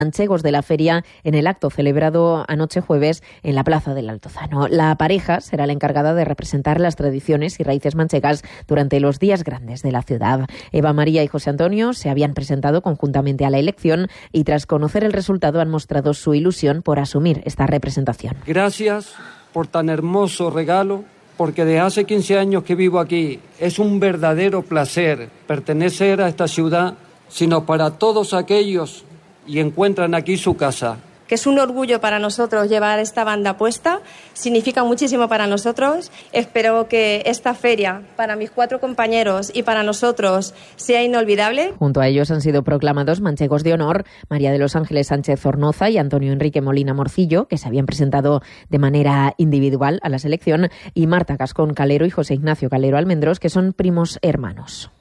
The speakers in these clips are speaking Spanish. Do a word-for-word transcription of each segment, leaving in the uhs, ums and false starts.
manchegos de la feria en el acto celebrado anoche jueves en la Plaza del Altozano. La pareja será la encargada de representar las tradiciones y raíces manchegas durante los días grandes de la ciudad. Eva María y José Antonio se habían presentado conjuntamente a la elección y tras conocer el resultado han mostrado su ilusión por asumir esta representación. Gracias por tan hermoso regalo, porque desde hace quince años que vivo aquí es un verdadero placer pertenecer a esta ciudad, sino para todos aquellos y encuentran aquí su casa. Que es un orgullo para nosotros llevar esta banda puesta, significa muchísimo para nosotros. Espero que esta feria, para mis cuatro compañeros y para nosotros, sea inolvidable. Junto a ellos han sido proclamados manchegos de honor María de los Ángeles Sánchez Zornoza y Antonio Enrique Molina Morcillo, que se habían presentado de manera individual a la selección, y Marta Gascón Calero y José Ignacio Calero Almendros, que son primos hermanos.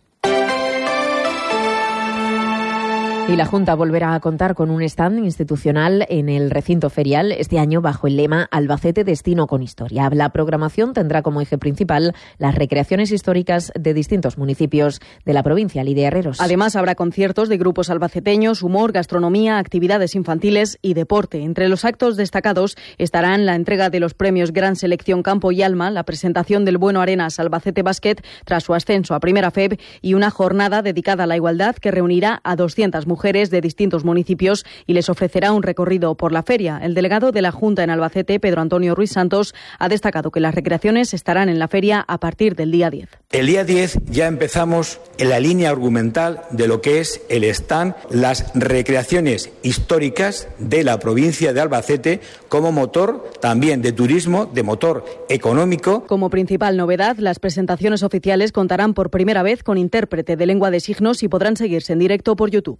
Y la Junta volverá a contar con un stand institucional en el recinto ferial, este año bajo el lema Albacete Destino con Historia. La programación tendrá como eje principal las recreaciones históricas de distintos municipios de la provincia. Lidia Herreros. Además, habrá conciertos de grupos albaceteños, humor, gastronomía, actividades infantiles y deporte. Entre los actos destacados estarán la entrega de los premios Gran Selección Campo y Alma, la presentación del Bueno Arenas Albacete Basket tras su ascenso a Primera F E B y una jornada dedicada a la igualdad que reunirá a doscientas mujeres de distintos municipios y les ofrecerá un recorrido por la feria. El delegado de la Junta en Albacete, Pedro Antonio Ruiz Santos, ha destacado que las recreaciones estarán en la feria a partir del día diez. El día diez ya empezamos en la línea argumental de lo que es el stand, las recreaciones históricas de la provincia de Albacete como motor también de turismo, de motor económico. Como principal novedad, las presentaciones oficiales contarán por primera vez con intérprete de lengua de signos y podrán seguirse en directo por YouTube.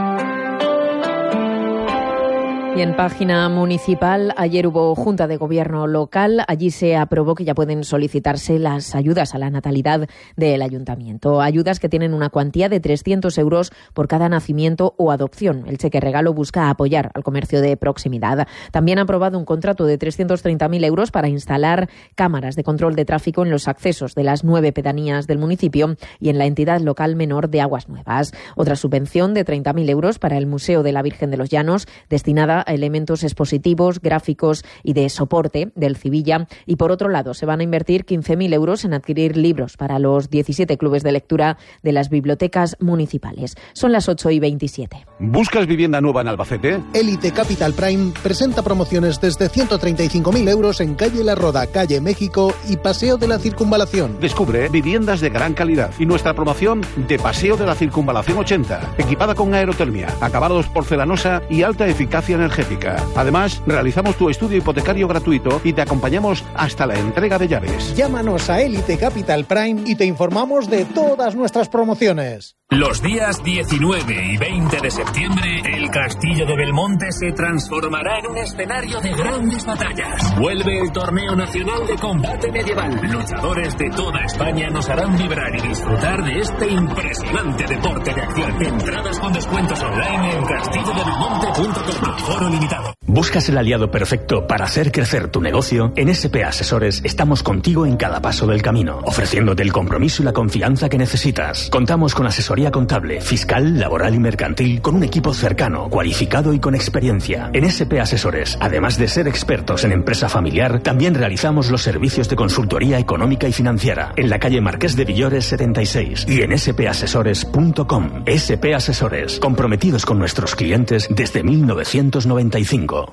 Y en página municipal, ayer hubo Junta de Gobierno local. Allí se aprobó que ya pueden solicitarse las ayudas a la natalidad del ayuntamiento. Ayudas que tienen una cuantía de trescientos euros por cada nacimiento o adopción. El cheque regalo busca apoyar al comercio de proximidad. También ha aprobado un contrato de trescientos treinta mil euros para instalar cámaras de control de tráfico en los accesos de las nueve pedanías del municipio y en la entidad local menor de Aguas Nuevas. Otra subvención de treinta mil euros para el Museo de la Virgen de los Llanos, destinada a elementos expositivos, gráficos y de soporte del Civilla. Y por otro lado, se van a invertir quince mil euros en adquirir libros para los diecisiete clubes de lectura de las bibliotecas municipales. Son las ocho y veintisiete. ¿Buscas vivienda nueva en Albacete? Elite Capital Prime presenta promociones desde ciento treinta y cinco mil euros en calle La Roda, calle México y Paseo de la Circunvalación. Descubre viviendas de gran calidad y nuestra promoción de Paseo de la Circunvalación ochenta, equipada con aerotermia, acabados porcelanosa y alta eficacia energética. Además, realizamos tu estudio hipotecario gratuito y te acompañamos hasta la entrega de llaves. Llámanos a Elite Capital Prime y te informamos de todas nuestras promociones. Los días diecinueve y veinte de septiembre, el Castillo de Belmonte se transformará en un escenario de grandes batallas. Vuelve el Torneo Nacional de Combate Medieval. Luchadores de toda España nos harán vibrar y disfrutar de este impresionante deporte de acción. Entradas con descuentos online en castillo de belmonte punto com. Aforo limitado. ¿Buscas el aliado perfecto para hacer crecer tu negocio? En S P Asesores estamos contigo en cada paso del camino, ofreciéndote el compromiso y la confianza que necesitas. Contamos con asesoría contable, fiscal, laboral y mercantil, con un equipo cercano, cualificado y con experiencia. En S P Asesores, además de ser expertos en empresa familiar, también realizamos los servicios de consultoría económica y financiera en la calle Marqués de Villores setenta y seis y en s p asesores punto com. S P Asesores, comprometidos con nuestros clientes desde mil novecientos noventa y cinco.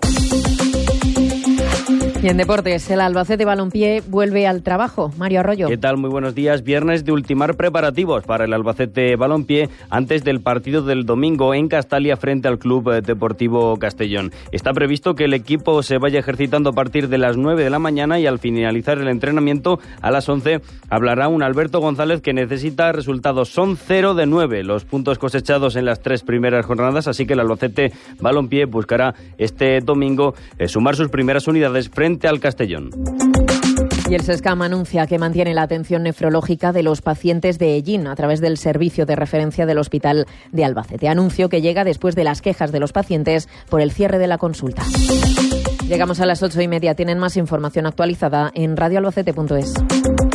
Y en deportes, el Albacete Balompié vuelve al trabajo. Mario Arroyo. ¿Qué tal? Muy buenos días. Viernes de ultimar preparativos para el Albacete Balompié antes del partido del domingo en Castalia frente al Club Deportivo Castellón. Está previsto que el equipo se vaya ejercitando a partir de las nueve de la mañana y al finalizar el entrenamiento a las once hablará un Alberto González que necesita resultados. Son cero de nueve los puntos cosechados en las tres primeras jornadas, así que el Albacete Balompié buscará este domingo eh, sumar sus primeras unidades frente al Castellón. Y el SESCAM anuncia que mantiene la atención nefrológica de los pacientes de Ellín a través del servicio de referencia del Hospital de Albacete. Anuncio que llega después de las quejas de los pacientes por el cierre de la consulta. Llegamos a las ocho y media. Tienen más información actualizada en radio albacete punto es.